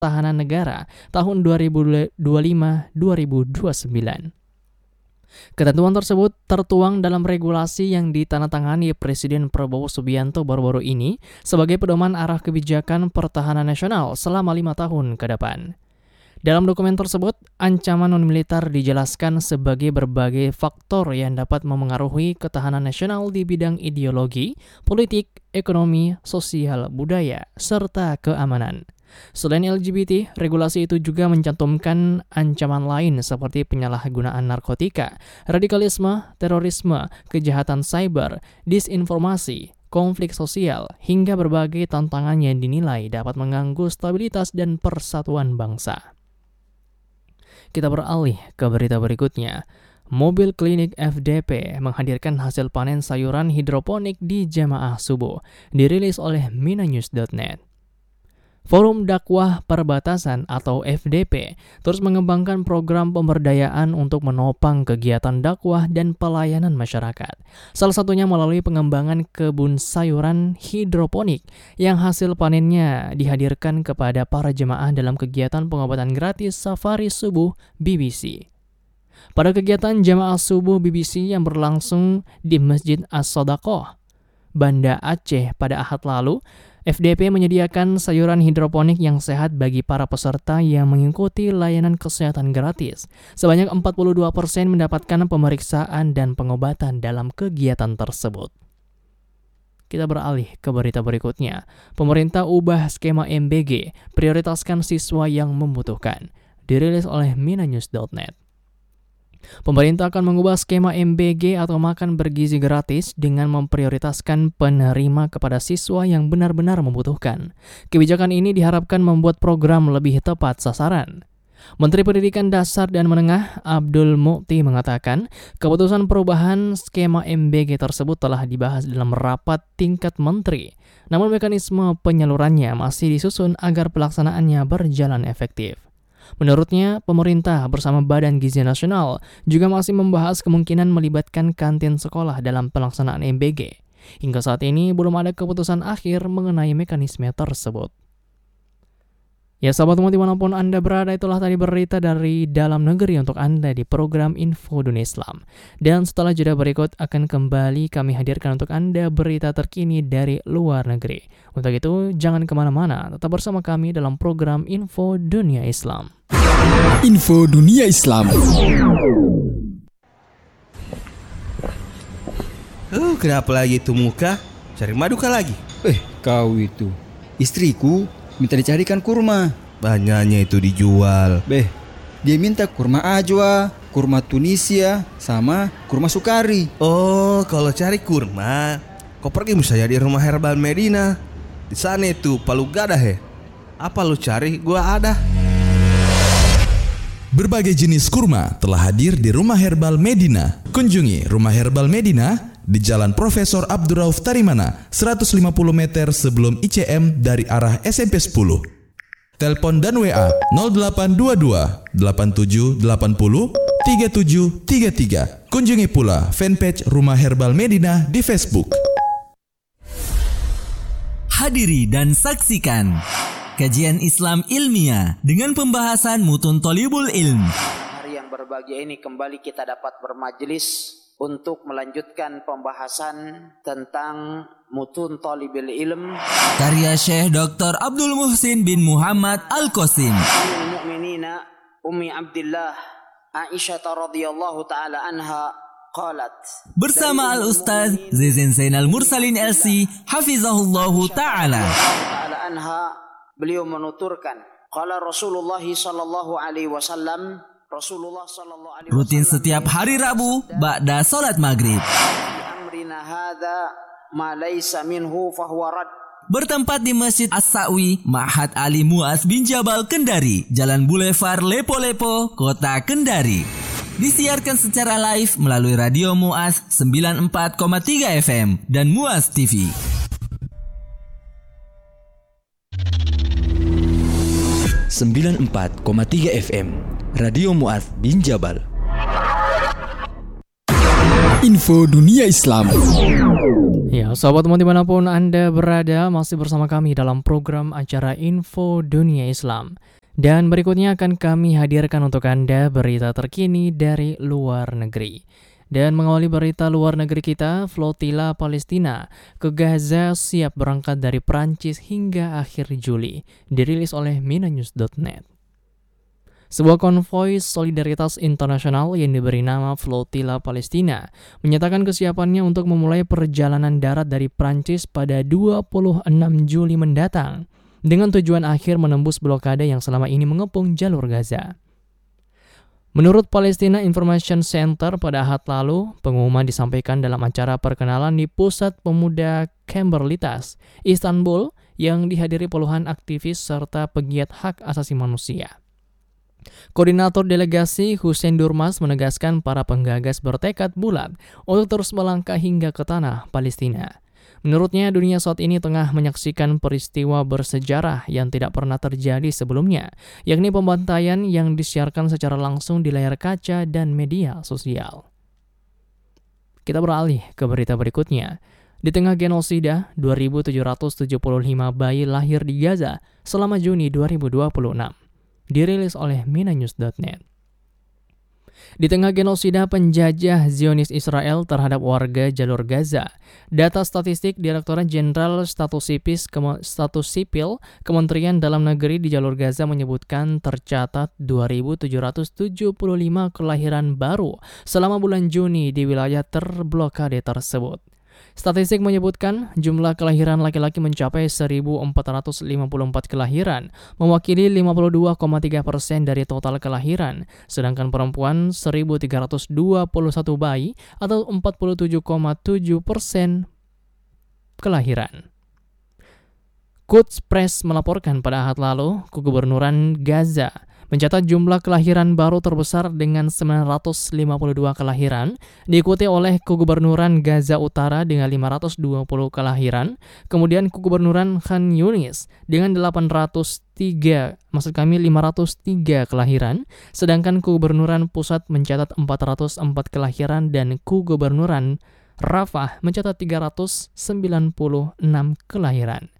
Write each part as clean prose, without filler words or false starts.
Pertahanan Negara tahun 2025-2029. Ketentuan tersebut tertuang dalam regulasi yang ditandatangani Presiden Prabowo Subianto baru-baru ini sebagai pedoman arah kebijakan pertahanan nasional selama 5 tahun ke depan. Dalam dokumen tersebut, ancaman non-militer dijelaskan sebagai berbagai faktor yang dapat memengaruhi ketahanan nasional di bidang ideologi, politik, ekonomi, sosial, budaya, serta keamanan. Selain LGBT, regulasi itu juga mencantumkan ancaman lain seperti penyalahgunaan narkotika, radikalisme, terorisme, kejahatan cyber, disinformasi, konflik sosial, hingga berbagai tantangan yang dinilai dapat mengganggu stabilitas dan persatuan bangsa. Kita beralih ke berita berikutnya. Mobil klinik FDP menghadirkan hasil panen sayuran hidroponik di jamaah subuh, dirilis oleh minanews.net. Forum Dakwah Perbatasan atau FDP terus mengembangkan program pemberdayaan untuk menopang kegiatan dakwah dan pelayanan masyarakat. Salah satunya melalui pengembangan kebun sayuran hidroponik yang hasil panennya dihadirkan kepada para jemaah dalam kegiatan pengobatan gratis Safari Subuh BBC. Pada kegiatan jamaah subuh BBC yang berlangsung di Masjid As-Sodaqoh, Banda Aceh pada Ahad lalu, FDP menyediakan sayuran hidroponik yang sehat bagi para peserta yang mengikuti layanan kesehatan gratis. Sebanyak 42% mendapatkan pemeriksaan dan pengobatan dalam kegiatan tersebut. Kita beralih ke berita berikutnya. Pemerintah ubah skema MBG, prioritaskan siswa yang membutuhkan. Dirilis oleh minanews.net. Pemerintah akan mengubah skema MBG atau makan bergizi gratis dengan memprioritaskan penerima kepada siswa yang benar-benar membutuhkan. Kebijakan ini diharapkan membuat program lebih tepat sasaran. Menteri Pendidikan Dasar dan Menengah Abdul Mukhti mengatakan, keputusan perubahan skema MBG tersebut telah dibahas dalam rapat tingkat menteri. Namun mekanisme penyalurannya masih disusun agar pelaksanaannya berjalan efektif. Menurutnya, pemerintah bersama Badan Gizi Nasional juga masih membahas kemungkinan melibatkan kantin sekolah dalam pelaksanaan MBG. Hingga saat ini belum ada keputusan akhir mengenai mekanisme tersebut. Ya sahabat semua dimanapun Anda berada, itulah tadi berita dari dalam negeri untuk Anda di program Info Dunia Islam. Dan setelah jeda berikut akan kembali kami hadirkan untuk Anda berita terkini dari luar negeri. Untuk itu jangan kemana-mana, tetap bersama kami dalam program Info Dunia Islam. Info Dunia Islam. Kenapa lagi itu muka? Cari madu kah lagi? Kau itu istriku minta dicarikan kurma. Banyaknya itu dijual. Dia minta kurma ajwa, kurma Tunisia, sama kurma sukari. Oh, kalau cari kurma, kau pergi misalnya di Rumah Herbal Medina. Di sana itu Palu Gadah ya. Apa lu cari? Gua ada. Berbagai jenis kurma telah hadir di Rumah Herbal Medina. Kunjungi Rumah Herbal Medina di Jalan Profesor Abdurrauf Tarimana, 150 meter sebelum ICM dari arah SMP 10. Telepon dan WA 0822 8780 3733. Kunjungi pula fanpage Rumah Herbal Medina di Facebook. Hadiri dan saksikan kajian Islam ilmiah dengan pembahasan mutun Thalibul Ilm. Hari yang berbahagia ini kembali kita dapat bermajelis untuk melanjutkan pembahasan tentang mutun Thalibul Ilm karya Syekh Dr. Abdul Muhsin bin Muhammad Al-Qasim. Ummul Mukminina Ummi Abdillah Aisyah radhiyallahu taala anha qalat. Bersama Al-Ustaz Zizin Zainal Mursalin LC hafizahullahu taala. Anha, beliau menuturkan, qala Rasulullah sallallahu alaihi wasallam, Rasulullah sallallahu alaihi wasallam rutin setiap hari Rabu ba'da salat maghrib. Amrina hadza ma laysa minhu fahuwa rad. Bertempat di Masjid As-Sa'wi, Ma'had Ali Mu'az bin Jabal Kendari, Jalan Boulevard Lepo-Lepo, Kota Kendari. Disiarkan secara live melalui Radio Mu'az 94,3 FM dan Mu'az TV. (94,3 FM) Radio Mu'az bin Jabal. Info Dunia Islam. Ya, sahabat teman dimanapun Anda berada, masih bersama kami dalam program acara Info Dunia Islam. Dan berikutnya akan kami hadirkan untuk Anda berita terkini dari luar negeri. Dan mengawali berita luar negeri kita, flotila Palestina ke Gaza siap berangkat dari Prancis hingga akhir Juli, dirilis oleh minanews.net. Sebuah konvoi solidaritas internasional yang diberi nama Flotila Palestina menyatakan kesiapannya untuk memulai perjalanan darat dari Prancis pada 26 Juli mendatang dengan tujuan akhir menembus blokade yang selama ini mengepung jalur Gaza. Menurut Palestina Information Center pada Ahad lalu, pengumuman disampaikan dalam acara perkenalan di Pusat Pemuda Camberlitas, Istanbul yang dihadiri puluhan aktivis serta pegiat hak asasi manusia. Koordinator delegasi Hussein Durmas menegaskan para penggagas bertekad bulat untuk terus melangkah hingga ke tanah Palestina. Menurutnya, dunia saat ini tengah menyaksikan peristiwa bersejarah yang tidak pernah terjadi sebelumnya, yakni pembantaian yang disiarkan secara langsung di layar kaca dan media sosial. Kita beralih ke berita berikutnya. Di tengah genosida, 2.775 bayi lahir di Gaza selama Juni 2026. Dirilis oleh minanews.net. Di tengah genosida penjajah Zionis Israel terhadap warga jalur Gaza, data statistik Direktorat Jenderal Status Sipil Kementerian Dalam Negeri di jalur Gaza menyebutkan tercatat 2.775 kelahiran baru selama bulan Juni di wilayah terblokade tersebut. Statistik menyebutkan jumlah kelahiran laki-laki mencapai 1.454 kelahiran, mewakili 52,3% dari total kelahiran, sedangkan perempuan 1.321 bayi atau 47,7% kelahiran. Quds Press melaporkan pada Ahad lalu, Kegubernuran Gaza mencatat jumlah kelahiran baru terbesar dengan 952 kelahiran, diikuti oleh Kegubernuran Gaza Utara dengan 520 kelahiran, kemudian Kegubernuran Khan Yunis dengan 503 kelahiran, sedangkan Kegubernuran Pusat mencatat 404 kelahiran dan Kegubernuran Rafah mencatat 396 kelahiran.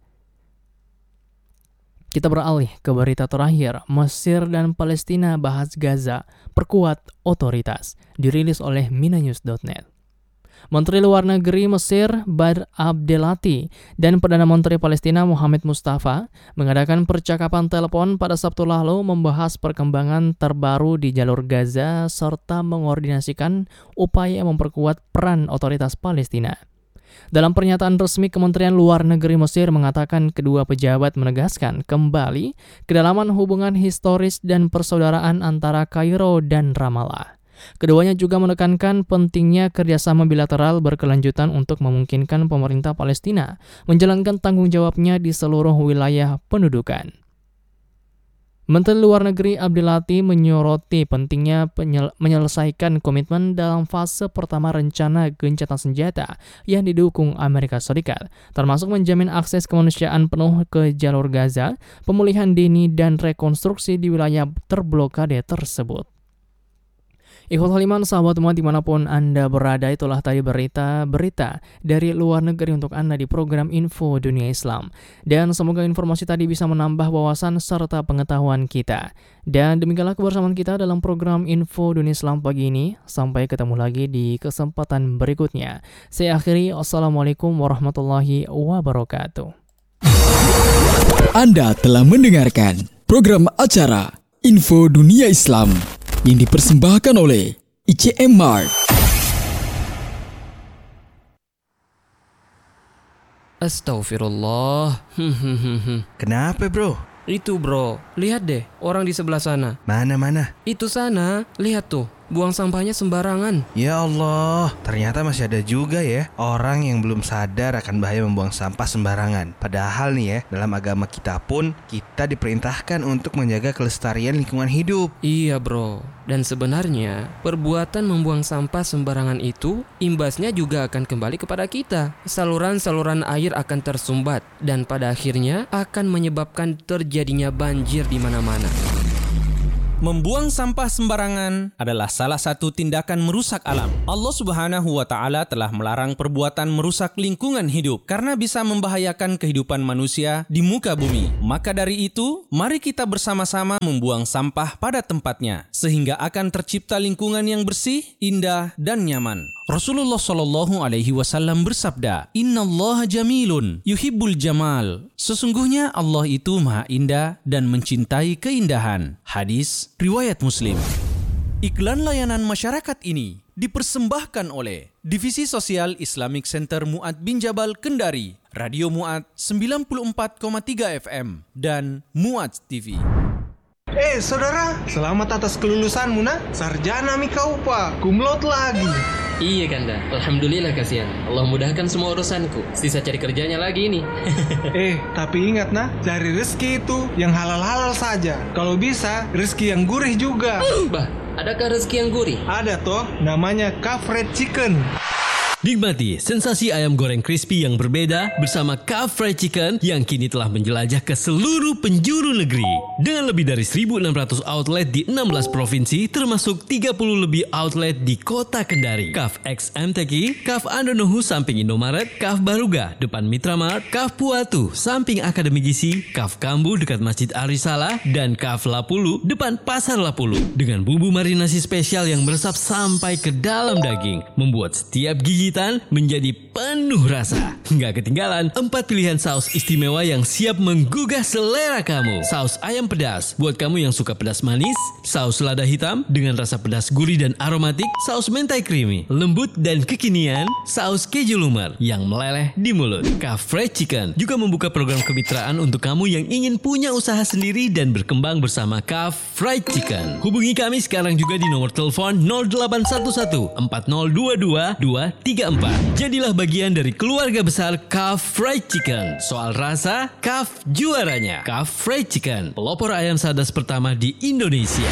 Kita beralih ke berita terakhir, Mesir dan Palestina bahas Gaza, perkuat otoritas, dirilis oleh minanews.net. Menteri Luar Negeri Mesir Badr Abdelati dan Perdana Menteri Palestina Mohamed Mustafa mengadakan percakapan telepon pada Sabtu lalu membahas perkembangan terbaru di jalur Gaza serta mengordinasikan upaya memperkuat peran otoritas Palestina. Dalam pernyataan resmi, Kementerian Luar Negeri Mesir mengatakan kedua pejabat menegaskan kembali kedalaman hubungan historis dan persaudaraan antara Kairo dan Ramallah. Keduanya juga menekankan pentingnya kerjasama bilateral berkelanjutan untuk memungkinkan pemerintah Palestina menjalankan tanggung jawabnya di seluruh wilayah pendudukan. Menteri Luar Negeri Abdelati menyoroti pentingnya menyelesaikan komitmen dalam fase pertama rencana gencatan senjata yang didukung Amerika Serikat, termasuk menjamin akses kemanusiaan penuh ke jalur Gaza, pemulihan dini dan rekonstruksi di wilayah terblokade tersebut. Ikhwatul iman, sahabat umat dimanapun Anda berada, itulah tadi berita dari luar negeri untuk Anda di program Info Dunia Islam. Dan semoga informasi tadi bisa menambah wawasan serta pengetahuan kita. Dan demikianlah kebersamaan kita dalam program Info Dunia Islam pagi ini. Sampai ketemu lagi di kesempatan berikutnya. Saya akhiri, wassalamualaikum warahmatullahi wabarakatuh. Anda telah mendengarkan program acara Info Dunia Islam yang dipersembahkan oleh ICM Mart. Astaghfirullah. Kenapa bro? Itu bro, lihat deh orang di sebelah sana. Mana? Itu sana, lihat tuh. Buang sampahnya sembarangan. Ya Allah, ternyata masih ada juga ya orang yang belum sadar akan bahaya membuang sampah sembarangan. Padahal nih ya, dalam agama kita pun kita diperintahkan untuk menjaga kelestarian lingkungan hidup. Iya bro, dan sebenarnya perbuatan membuang sampah sembarangan itu imbasnya juga akan kembali kepada kita. Saluran-saluran air akan tersumbat dan pada akhirnya akan menyebabkan terjadinya banjir di mana-mana. Membuang sampah sembarangan adalah salah satu tindakan merusak alam. Allah Subhanahu wa Ta'ala telah melarang perbuatan merusak lingkungan hidup karena bisa membahayakan kehidupan manusia di muka bumi. Maka dari itu, mari kita bersama-sama membuang sampah pada tempatnya sehingga akan tercipta lingkungan yang bersih, indah, dan nyaman. Rasulullah Shallallahu Alaihi Wasallam bersabda, Innallaha jamilun yuhibbul jamal. Sesungguhnya Allah itu maha indah dan mencintai keindahan. Hadis riwayat Muslim. Iklan layanan masyarakat ini dipersembahkan oleh Divisi Sosial Islamic Center Mu'ad bin Jabal Kendari, Radio Mu'ad 94,3 FM, dan Mu'ad TV. Saudara, selamat atas kelulusanmu, nak. Sarjana mi kau, Pak. Cum laude lagi. Iya Kanda, alhamdulillah kasihan. Allah mudahkan semua urusanku. Sisa cari kerjanya lagi ini. Tapi ingat, nak, cari rezeki itu yang halal-halal saja. Kalau bisa, rezeki yang gurih juga. Bah, adakah rezeki yang gurih? Ada toh, namanya Kaf Fried Chicken. Nikmati sensasi ayam goreng crispy yang berbeda bersama Kaf Fried Chicken yang kini telah menjelajah ke seluruh penjuru negeri. Dengan lebih dari 1.600 outlet di 16 provinsi termasuk 30 lebih outlet di kota Kendari. Kaf X MTQ, Kaf Andonohu samping Indomaret, Kaf Baruga depan Mitramart, Kaf Puatu samping Akademi Gizi, Kaf Kambu dekat Masjid Arisala, dan Kaf Lapulu depan Pasar Lapulu. Dengan bumbu marinasi spesial yang meresap sampai ke dalam daging, membuat setiap gigi menjadi penuh rasa. Nggak ketinggalan 4 pilihan saus istimewa yang siap menggugah selera kamu. Saus ayam pedas buat kamu yang suka pedas manis, saus lada hitam dengan rasa pedas gurih dan aromatik, saus mentai creamy, lembut dan kekinian, saus keju lumer yang meleleh di mulut. Kaf Fried Chicken juga membuka program kemitraan untuk kamu yang ingin punya usaha sendiri dan berkembang bersama Kaf Fried Chicken. Hubungi kami sekarang juga di nomor telepon 0811 4022 234. Jadilah bagian dari keluarga besar Kaf Fried Chicken. Soal rasa, Kaf juaranya. Kaf Fried Chicken, pelopor ayam sadas pertama di Indonesia.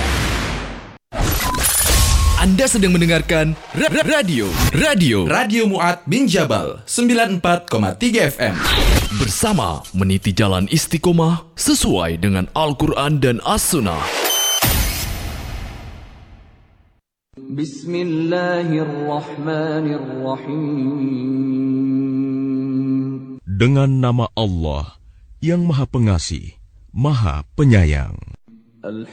Anda sedang mendengarkan Radio Mu'ad bin Jabal 94,3 FM. bersama meniti jalan istiqomah sesuai dengan Al-Quran dan As-Sunnah. Bismillahirrahmanirrahim. Dengan nama Allah yang Maha Pengasih, Maha Penyayang.